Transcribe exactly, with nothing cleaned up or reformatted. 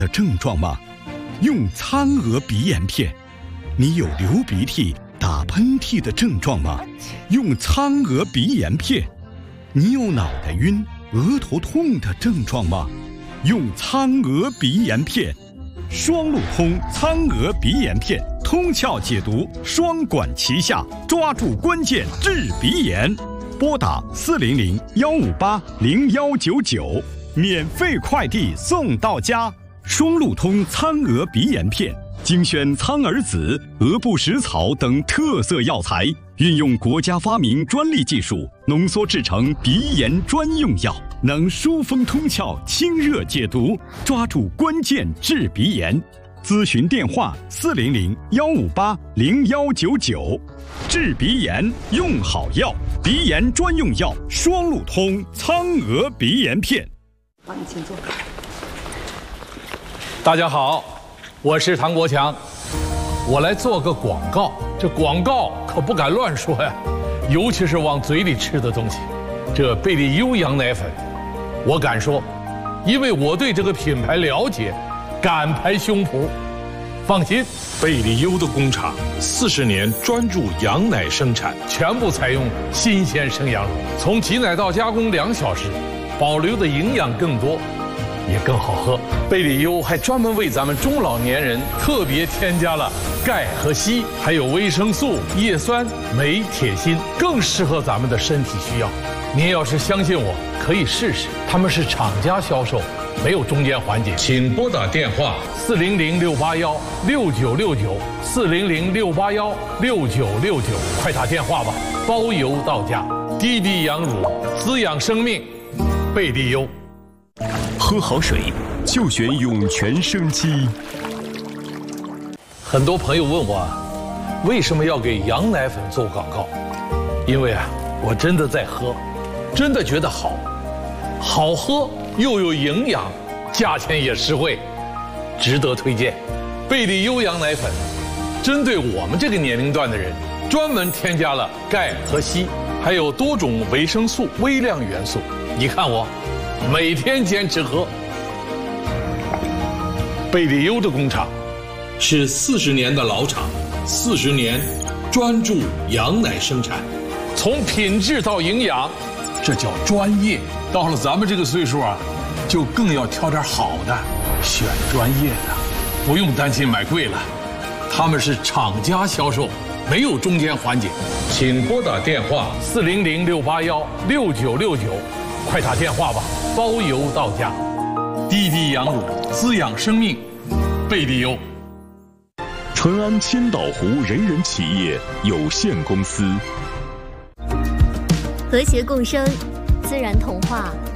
的症状吗？用苍娥鼻炎片。你有流鼻涕、打喷嚏的症状吗？用苍娥鼻炎片。你有脑袋晕、额头痛的症状吗？用苍娥鼻炎片。双路通苍娥鼻炎片，通窍解毒，双管齐下，抓住关键治鼻炎。拨打四零零幺五八零幺九九，免费快递送到家。双路通苍娥鼻炎片，精选苍耳子、鹅不食草等特色药材，运用国家发明专利技术，浓缩制成鼻炎专用药，能疏风通窍、清热解毒，抓住关键治鼻炎。咨询电话：四零零幺五八零幺九九。治鼻炎用好药，鼻炎专用药双路通苍娥鼻炎片。 好，你请坐。 大家好，我是唐国强，我来做个广告。这广告可不敢乱说呀，尤其是往嘴里吃的东西。这贝利优羊奶粉，我敢说，因为我对这个品牌了解，敢拍胸脯。放心， 贝利优的工厂四十年专注羊奶生产， 全部采用新鲜生羊乳，从挤奶到加工两小时，保留的营养更多，也更好喝。贝利优还专门为咱们中老年人特别添加了钙和硒，还有维生素、叶酸、镁、铁、锌，更适合咱们的身体需要。您要是相信我，可以试试。他们是厂家销售，没有中间环节。 请拨打电话四零零六八幺六九六九，四零零六八幺六九六九，快打电话吧，包邮到家。滴滴羊乳，滋养生命，贝利优。 喝好水就选涌泉生机。 很多朋友问我，为什么要给羊奶粉做广告？因为啊，我真的在喝，真的觉得好，好喝又有营养，价钱也实惠，值得推荐。贝利优羊奶粉，针对我们这个年龄段的人，专门添加了钙和硒，还有多种维生素、微量元素。你看我，每天坚持喝。贝利优的工厂是四十年的老厂，四十年专注羊奶生产， 从品质到营养，这叫专业。到了咱们这个岁数啊，就更要挑点好的，选专业的，不用担心买贵了。他们是厂家销售，没有中间环节。 请拨打电话四零零六八幺六九六九，快打电话吧，包邮到家。滴滴羊乳，滋养生命，贝利优。 淳安千岛湖人人企业有限公司。 和谐共生，自然童话。